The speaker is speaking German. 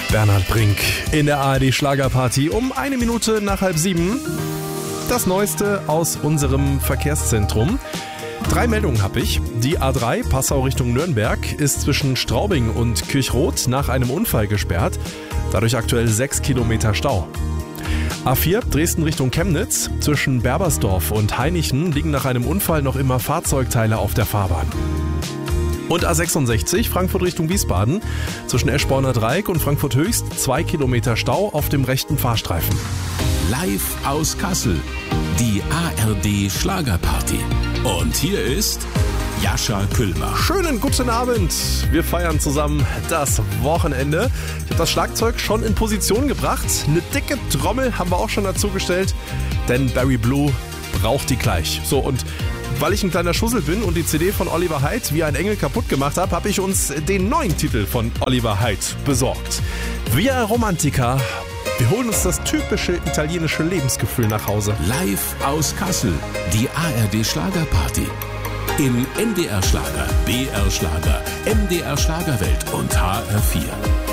Bernhard Brink in der ARD Schlagerparty um 1 Minute nach 6:30. Das Neueste aus unserem Verkehrszentrum. 3 Meldungen habe ich. Die A3 Passau Richtung Nürnberg ist zwischen Straubing und Kirchroth nach einem Unfall gesperrt. Dadurch aktuell 6 Kilometer Stau. A4 Dresden Richtung Chemnitz. Zwischen Berbersdorf und Hainichen liegen nach einem Unfall noch immer Fahrzeugteile auf der Fahrbahn. Und A66 Frankfurt Richtung Wiesbaden. Zwischen Eschborner Dreieck und Frankfurt Höchst 2 Kilometer Stau auf dem rechten Fahrstreifen. Live aus Kassel, die ARD Schlagerparty. Und hier ist Jascha Kühlbach. Schönen guten Abend. Wir feiern zusammen das Wochenende. Ich habe das Schlagzeug schon in Position gebracht. Eine dicke Trommel haben wir auch schon dazugestellt, denn Barry Blue braucht die gleich. So, und weil ich ein kleiner Schussel bin und die CD von Oliver Haidt wie ein Engel kaputt gemacht habe, habe ich uns den neuen Titel von Oliver Haidt besorgt. Via Romantica. Wir holen uns das typische italienische Lebensgefühl nach Hause. Live aus Kassel, die ARD Schlagerparty. In NDR Schlager, BR Schlager, MDR Schlagerwelt und HR4.